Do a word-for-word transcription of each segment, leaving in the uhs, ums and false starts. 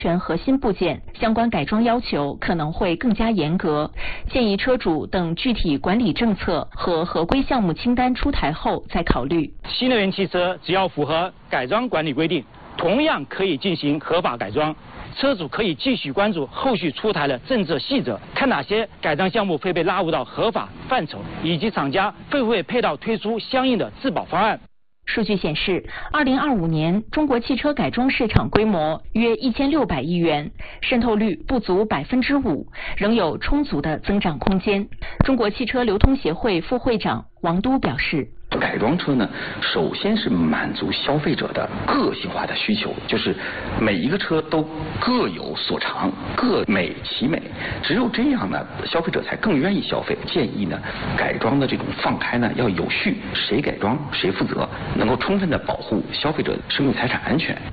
全核心部件，相关改装要求可能会更加严格，建议车主等具体管理政策和合规项目清单出台后再考虑。 新能源汽车只要符合改装管理规定，同样可以进行合法改装。车主可以继续关注后续出台的政策细则，看哪些改装项目会被纳入到合法范畴，以及厂家会不会配套推出相应的质保方案。 数据显示，二零二五年中国汽车改装市场规模约一千六百亿元，渗透率不足百分之五，仍有充足的增长空间。中国汽车流通协会副会长王都表示， 改装车呢，首先是满足消费者的个性化的需求，就是每一个车都各有所长，各美其美，只有这样呢，消费者才更愿意消费。建议呢，改装的这种放开呢要有序，谁改装谁负责，能够充分的保护消费者生命财产安全。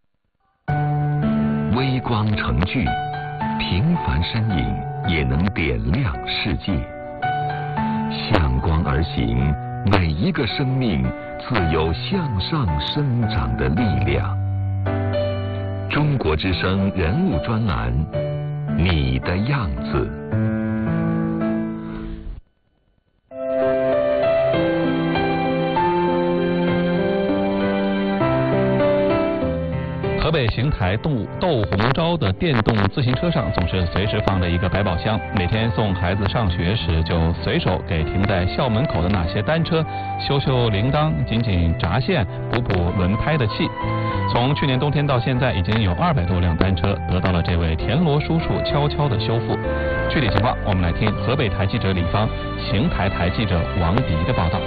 微光成炬，平凡身影也能点亮世界。向光而行，每一个生命自有向上生长的力量。中国之声人物专栏，你的样子。 河北邢台窦窦洪昭的电动自行车上总是随时放着一个百宝箱，每天送孩子上学时就随手给停在校门口的那些单车修修铃铛、紧紧闸线、补补轮胎的气。从去年冬天到现在，已经有二百多辆单车得到了这位田螺叔叔悄悄的修复。具体情况，我们来听河北台记者李芳、邢台台记者王迪的报道。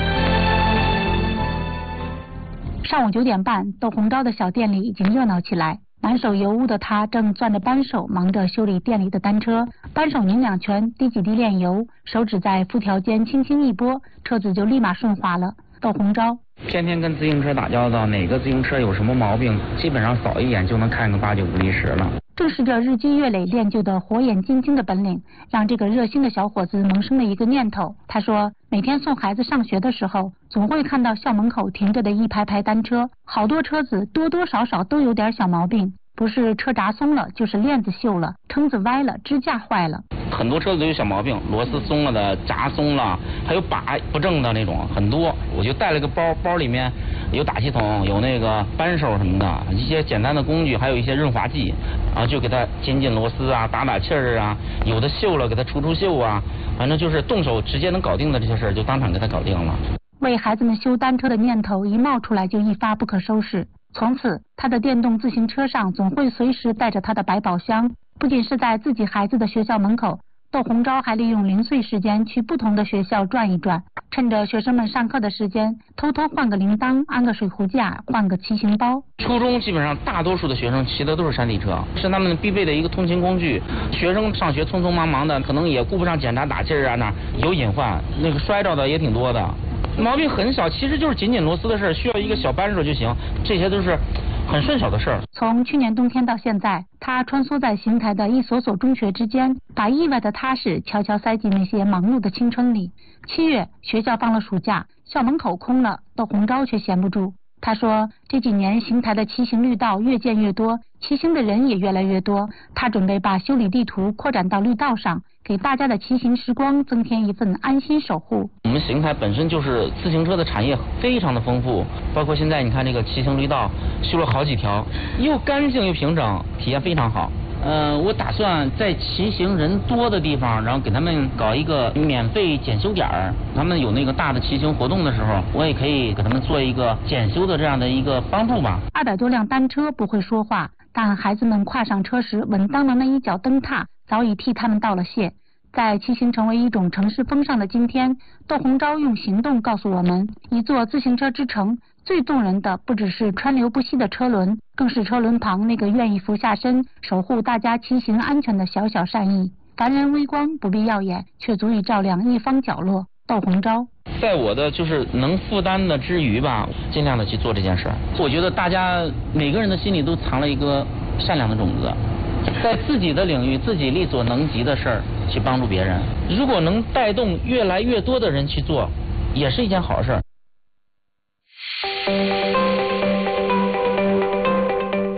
上午九点半，窦洪昭的小店里已经热闹起来。满手油污的他正攥着扳手，忙着修理店里的单车。扳手拧两圈，滴几滴炼油，手指在辐条间轻轻一拨，车子就立马顺滑了。窦洪昭天天跟自行车打交道，哪个自行车有什么毛病，基本上扫一眼就能看个八九不离十了。 正是这日积月累练就的火眼金睛的本领，让这个热心的小伙子萌生了一个念头。他说，每天送孩子上学的时候，总会看到校门口停着的一排排单车，好多车子多多少少都有点小毛病，不是车闸松了，就是链子锈了，撑子歪了，支架坏了。 很多车子都有小毛病，螺丝松了的，闸松了，还有把不正的那种很多。我就带了个包，包里面有打气筒，有那个扳手什么的，一些简单的工具，还有一些润滑剂，然后就给它紧紧螺丝啊，打打气儿啊，有的锈了给它除除锈啊，反正就是动手直接能搞定的这些事儿，就当场给它搞定了。 为孩子们修单车的念头一冒出来就一发不可收拾。从此，他的电动自行车上总会随时带着他的百宝箱，不仅是在自己孩子的学校门口，窦洪昭还利用零碎时间去不同的学校转一转，趁着学生们上课的时间，偷偷换个铃铛，安个水壶架，换个骑行包。 初中基本上大多数的学生骑的都是山地车，是他们必备的一个通勤工具。学生上学匆匆忙忙的，可能也顾不上检查打气儿啊，那有隐患，那个摔着的也挺多的。毛病很小，其实就是紧紧螺丝的事，需要一个小扳手就行，这些都是很顺手的事儿。 从去年冬天到现在，他穿梭在邢台的一所所中学之间，把意外的踏实悄悄塞进那些忙碌的青春里。七月，学校放了暑假，校门口空了，窦洪昭却闲不住。他说，这几年邢台的骑行绿道越建越多，骑行的人也越来越多，他准备把修理地图扩展到绿道上，给大家的骑行时光增添一份安心守护。 我们邢台本身就是自行车的产业非常的丰富，包括现在你看这个骑行绿道修了好几条，又干净又平整，体验非常好。呃，我打算在骑行人多的地方，然后给他们搞一个免费检修点儿。他们有那个大的骑行活动的时候，我也可以给他们做一个检修的这样的一个帮助吧。 二百多辆单车不会说话，但孩子们跨上车时稳当的那一脚蹬踏，早已替他们道了谢。在骑行成为一种城市风尚的今天，窦洪昭用行动告诉我们，一座自行车之城，最动人的不只是川流不息的车轮，更是车轮旁那个愿意俯下身守护大家骑行安全的小小善意。凡人微光，不必耀眼，却足以照亮一方角落。窦洪昭在我的就是能负担的之余吧，尽量的去做这件事。我觉得大家每个人的心里都藏了一个善良的种子，在自己的领域自己力所能及的事儿去帮助别人，如果能带动越来越多的人去做，也是一件好事。 来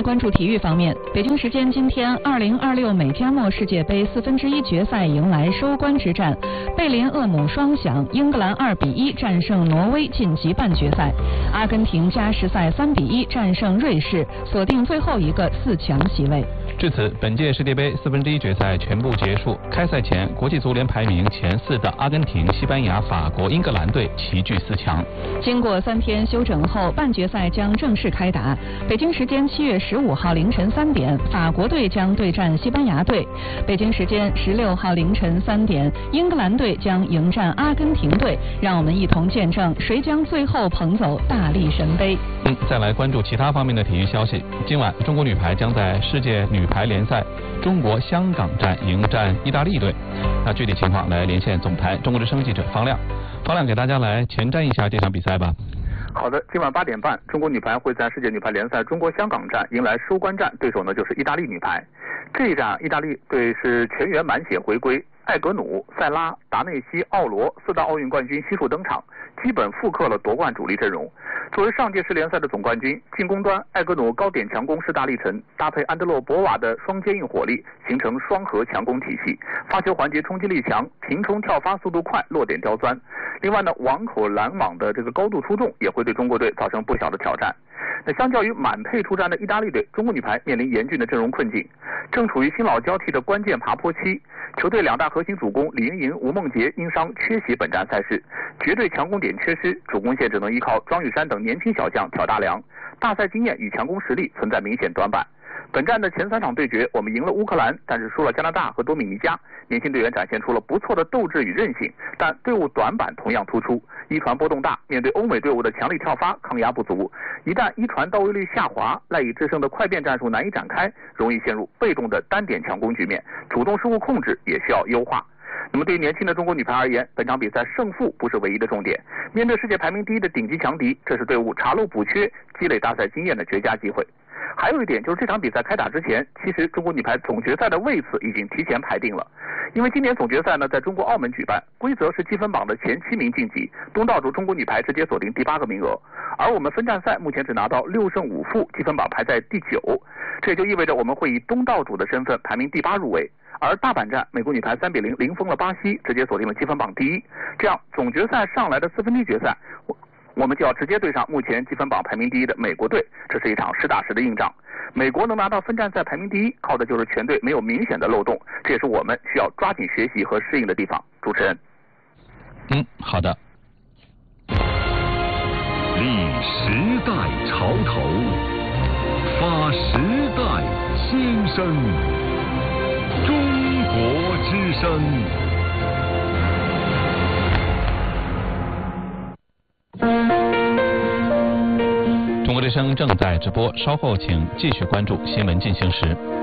来关注体育方面，北京时间今天，二零二六美加墨世界杯四分之一决赛迎来收官之战，贝林厄姆双响，英格兰二比一战胜挪威晋级半决赛，阿根廷加时赛三比一战胜瑞士，锁定最后一个四强席位。 至此，本届世界杯四分之一决赛全部结束。开赛前，国际足联排名前四的阿根廷、西班牙、法国、英格兰队齐聚四强。 经过三天休整后，半决赛将正式开打。北京时间七月十五号凌晨三点，法国队将对战西班牙队；北京时间十六号凌晨三点，英格兰队将迎战阿根廷队。让我们一同见证谁将最后捧走大力神杯。 嗯，再来关注其他方面的体育消息。今晚，中国女排将在世界女排联赛中国香港站迎战意大利队。那具体情况来连线总台中国之声记者方亮。方亮给大家来前瞻一下这场比赛吧。 好的，今晚八点半，中国女排会在世界女排联赛中国香港站迎来收官战，对手呢就是意大利女排。这一战，意大利队是全员满血回归，艾格努、塞拉、达内西、奥罗四大奥运冠军悉数登场，基本复刻了夺冠主力阵容。作为上届世联赛的总冠军，进攻端艾格努高点强攻势大力沉，搭配安德洛博瓦的双坚硬火力，形成双核强攻体系。发球环节冲击力强，平冲跳发速度快，落点刁钻。另外呢，网口拦网的这个高度出众，也会对中国队造成不小的挑战。那相较于满配出战的意大利队，中国女排面临严峻的阵容困境，正处于新老交替的关键爬坡期。球队两大核心主攻李盈莹、吴梦洁因伤缺席本站赛事，绝对强攻点缺失，主攻线只能依靠庄雨珊等年轻小将挑大梁，大赛经验与强攻实力存在明显短板。本站的前三场对决，我们赢了乌克兰，但是输了加拿大和多米尼加。年轻队员展现出了不错的斗志与韧性，但队伍短板同样突出，一传波动大，面对欧美队伍的强力跳发抗压不足。一旦一传到位率下滑，赖以制胜的快变战术难以展开，容易陷入被动的单点强攻局面，主动失误控制也需要优化。那么对于年轻的中国女排而言，本场比赛胜负不是唯一的重点，面对世界排名第一的顶级强敌，这是队伍查漏补缺、积累大赛经验的绝佳机会。还有一点就是这场比赛开打之前，其实中国女排总决赛的位次已经提前排定了。因为今年总决赛呢在中国澳门举办，规则是积分榜的前七名晋级，东道主中国女排直接锁定第八个名额，而我们分站赛目前只拿到六胜五负，积分榜排在第九，这也就意味着我们会以东道主的身份排名第八入围。而大阪站，美国女排三比零零封了巴西，直接锁定了积分榜第一。这样总决赛上来的四分之一决赛，我们就要直接对上目前积分榜排名第一的美国队，这是一场实打实的硬仗。美国能拿到分站赛排名第一，靠的就是全队没有明显的漏洞，这也是我们需要抓紧学习和适应的地方。主持人， 嗯，好的。 立时代潮头，发时代新声，中国之声。 中国之声正在直播，稍后请继续关注新闻进行时。